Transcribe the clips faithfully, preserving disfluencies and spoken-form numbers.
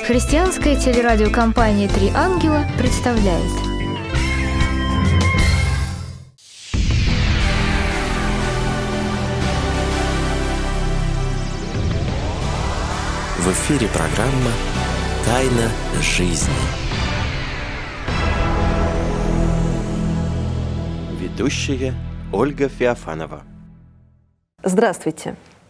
Христианская телерадиокомпания «Три ангела» представляет. В эфире программа «Тайна жизни». Ведущая Ольга Феофанова. Здравствуйте.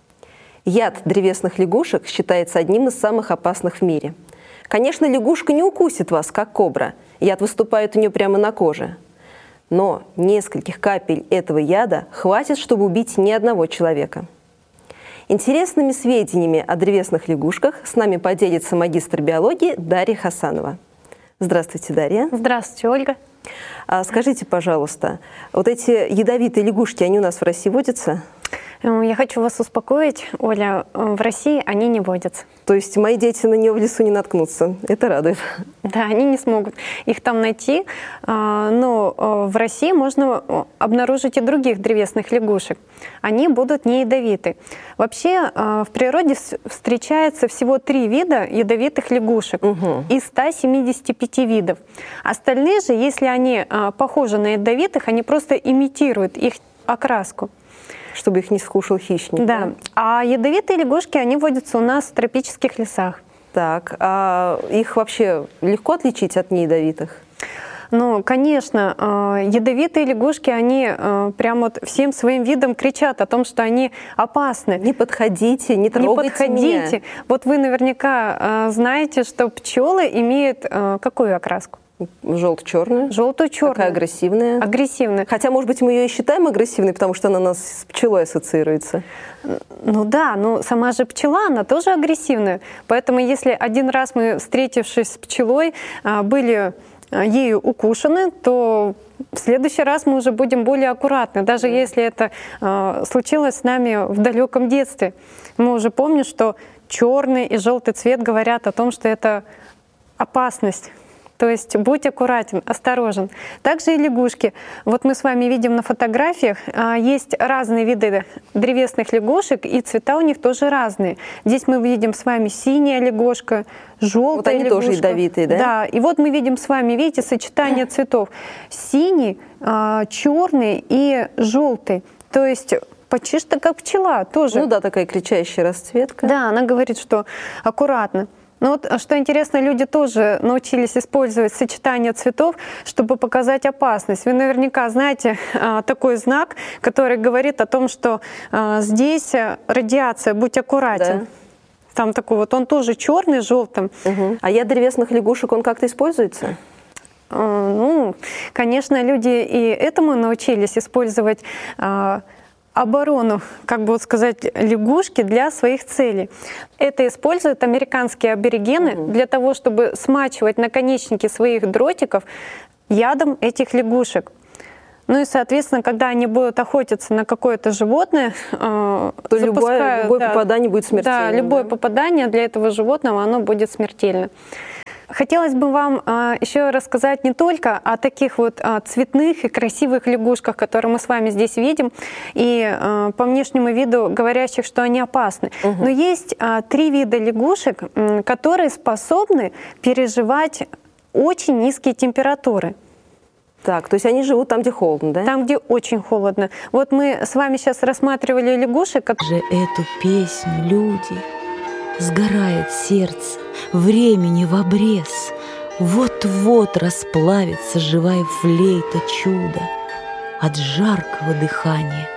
Яд древесных лягушек считается одним из самых опасных в мире. Конечно, лягушка не укусит вас, как кобра. Яд выступает у нее прямо на коже. Но нескольких капель этого яда хватит, чтобы убить ни одного человека. Интересными сведениями о древесных лягушках с нами поделится магистр биологии Дарья Хасанова. Здравствуйте, Дарья. Здравствуйте, Ольга. А скажите, пожалуйста, вот эти ядовитые лягушки, они у нас в России водятся? Я хочу вас успокоить, Оля, в России они не водятся. То есть мои дети на нее в лесу не наткнутся? Это радует. Да, они не смогут их там найти, но в России можно обнаружить и других древесных лягушек. Они будут не ядовиты. Вообще в природе встречается всего три вида ядовитых лягушек угу. из ста семидесяти пяти видов. Остальные же, если они похожи на ядовитых, они просто имитируют их окраску. Чтобы их не скушал хищник. Да. да. А ядовитые лягушки, они водятся у нас в тропических лесах. Так, а их вообще легко отличить от неядовитых? Ну, конечно, ядовитые лягушки, они прям вот всем своим видом кричат о том, что они опасны. Не подходите, не трогайте Не подходите. меня. Вот вы наверняка знаете, что пчелы имеют какую окраску? Желто-черная. Желто-черная. Такая агрессивная. Агрессивная. Хотя, может быть, мы ее и считаем агрессивной, потому что она у нас с пчелой ассоциируется. Ну да, но сама же пчела, она тоже агрессивная. Поэтому если один раз мы, встретившись с пчелой, были ею укушены, то в следующий раз мы уже будем более аккуратны. Даже если это случилось с нами в далеком детстве. Мы уже помним, что черный и желтый цвет говорят о том, что это опасность. То есть будь аккуратен, осторожен. Также и лягушки. Вот мы с вами видим на фотографиях, есть разные виды древесных лягушек, и цвета у них тоже разные. Здесь мы видим с вами синяя лягушка, желтая вот они лягушка. тоже ядовитые, да? Да, и вот мы видим с вами, видите, сочетание цветов. Синий, черный и желтый. То есть почти что как пчела тоже. Ну да, такая кричащая расцветка. Да, она говорит, что аккуратно. Но вот, что интересно, люди тоже научились использовать сочетание цветов, чтобы показать опасность. Вы наверняка знаете такой знак, который говорит о том, что здесь радиация, будь аккуратен. Да. Там такой вот, он тоже черный, желтым. Угу. А яд древесных лягушек, он как-то используется? Ну, конечно, люди и этому научились использовать оборону, как бы вот сказать, лягушки для своих целей. Это используют американские аборигены угу. для того, чтобы смачивать наконечники своих дротиков ядом этих лягушек. Ну и, соответственно, когда они будут охотиться на какое-то животное, то любое, любое да, попадание будет смертельным. Да, любое да? попадание для этого животного, оно будет смертельно. Хотелось бы вам а, еще рассказать не только о таких вот а, цветных и красивых лягушках, которые мы с вами здесь видим, и а, по внешнему виду говорящих, что они опасны. Угу. Но есть а, три вида лягушек, м, которые способны переживать очень низкие температуры. Так, то есть они живут там, где холодно, да? Там, где очень холодно. Вот мы с вами сейчас рассматривали лягушек. Как... Же эту песню, люди, сгорает сердце, времени в обрез. Вот-вот расплавится живая флейта чуда от жаркого дыхания